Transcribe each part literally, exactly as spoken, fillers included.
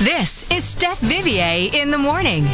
This is Steph Vivier in the morning.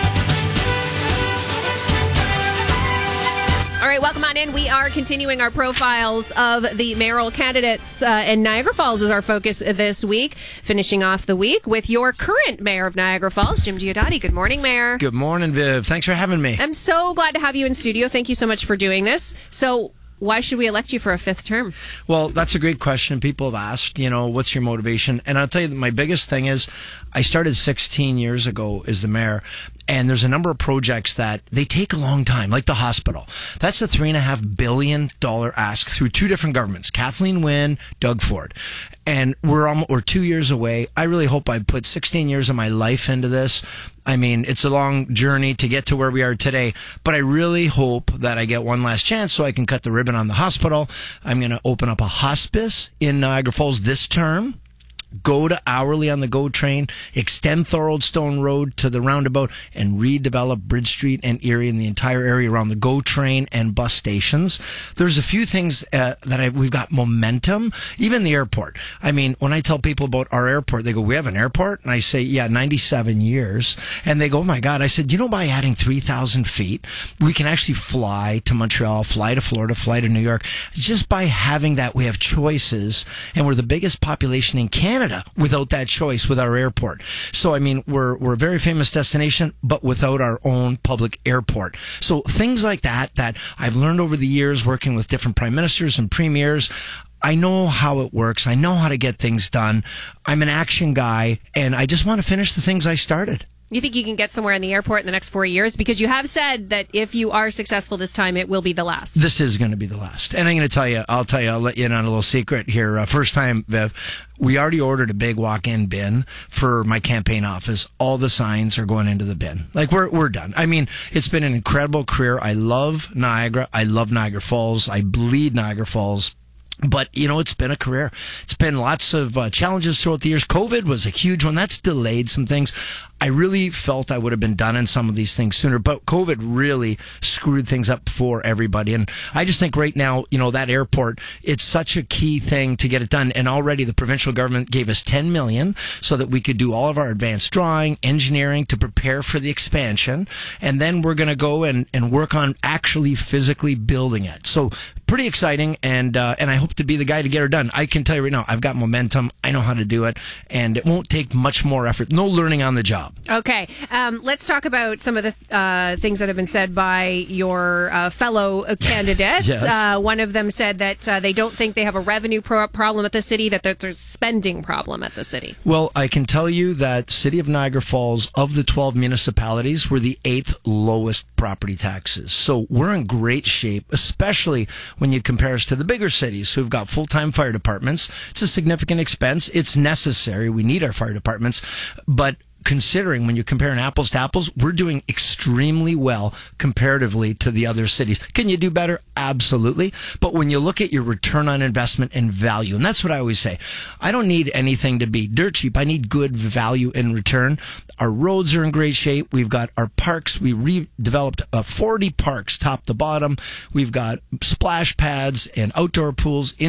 All right, welcome on in. We are continuing our profiles of the mayoral candidates, uh, and Niagara Falls is our focus this week. Finishing off the week with your current mayor of Niagara Falls, Jim Giudotti. Good morning, Mayor. Good morning, Viv. Thanks for having me. I'm so glad to have you in studio. Thank you so much for doing this. So, why should we elect you for a fifth term? Well, that's a great question. People have asked, you know, what's your motivation? And I'll tell you, my biggest thing is I started sixteen years ago as the mayor, and there's a number of projects that they take a long time, like the hospital. That's a three and a half billion dollar ask through two different governments, Kathleen Wynne, Doug Ford. And we're almost, we're two years away. I really hope I put sixteen years of my life into this. I mean, it's a long journey to get to where we are today, but I really hope that I get one last chance so I can cut the ribbon on the hospital. I'm going to open up a hospice in Niagara Falls this term. Go to hourly on the GO train, extend Thorold Stone Road to the roundabout, and redevelop Bridge Street and Erie and the entire area around the GO train and bus stations. There's a few things uh, that I, we've got momentum, even the airport. I mean, when I tell people about our airport, they go, we have an airport? And I say, yeah, ninety-seven years. And they go, oh my God. I said, you know, by adding three thousand feet, we can actually fly to Montreal, fly to Florida, fly to New York. Just by having that, we have choices, and we're the biggest population in Canada without that choice with our airport. So, I mean, we're we're a very famous destination, but without our own public airport. So things like that, that I've learned over the years working with different prime ministers and premiers, I know how it works. I know how to get things done. I'm an action guy, and I just want to finish the things I started. You think you can get somewhere in the airport in the next four years? Because you have said that if you are successful this time, it will be the last. This is going to be the last. And I'm going to tell you, I'll tell you, I'll let you in on a little secret here. Uh, first time, Viv, we already ordered a big walk-in bin for my campaign office. All the signs are going into the bin. Like, we're we're done. I mean, it's been an incredible career. I love Niagara. I love Niagara Falls. I bleed Niagara Falls. But, you know, it's been a career. It's been lots of uh, challenges throughout the years. COVID was a huge one. That's delayed some things. I really felt I would have been done in some of these things sooner, but COVID really screwed things up for everybody. And I just think right now, you know, that airport, it's such a key thing to get it done. And already the provincial government gave us ten million dollars so that we could do all of our advanced drawing, engineering to prepare for the expansion. And then we're going to go and, and work on actually physically building it. So pretty exciting. And, uh, and I hope to be the guy to get her done. I can tell you right now, I've got momentum. I know how to do it, and it won't take much more effort. No learning on the job. Okay. Um, let's talk about some of the uh, things that have been said by your uh, fellow candidates. Yes. Uh, one of them said that uh, they don't think they have a revenue pro- problem at the city, that there's a spending problem at the city. Well, I can tell you that City of Niagara Falls, of the twelve municipalities, we're the eighth lowest property taxes. So we're in great shape, especially when you compare us to the bigger cities who've got full-time fire departments. It's a significant expense. It's necessary. We need our fire departments. But considering when you're comparing apples to apples, we're doing extremely well comparatively to the other cities. Can you do better? Absolutely. But when you look at your return on investment and value, and that's what I always say, I don't need anything to be dirt cheap. I need good value in return. Our roads are in great shape. We've got our parks. We redeveloped uh, forty parks top to bottom. We've got splash pads and outdoor pools.